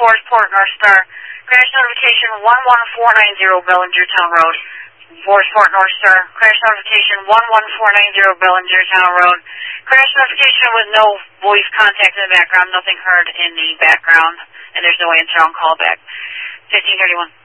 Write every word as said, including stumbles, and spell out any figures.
Forest North Star. Crash notification one one four nine zero Bellinger Town Road. Forest North Star. Crash notification one one four nine zero Bellinger Town Road. Crash notification with no voice contact in the background, nothing heard in the background, and there's no answer on callback. fifteen thirty-one.